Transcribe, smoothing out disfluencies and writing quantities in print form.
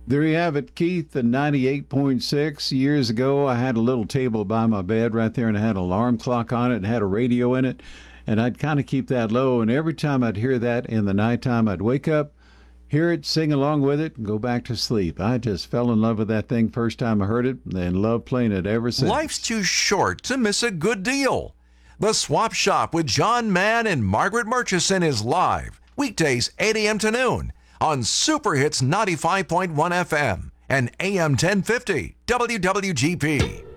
There you have it, Keith, the 98.6. Years ago, I had a little table by my bed right there, and I had an alarm clock on it and had a radio in it, and I'd kind of keep that low, and every time I'd hear that in the nighttime, I'd wake up, hear it, sing along with it, and go back to sleep. I just fell in love with that thing first time I heard it, and loved playing it ever since. Life's too short to miss a good deal. The Swap Shop with John Mann and Margaret Murchison is live, weekdays 8 a.m. to noon on Super Hits 95.1 FM and AM 1050 WWGP.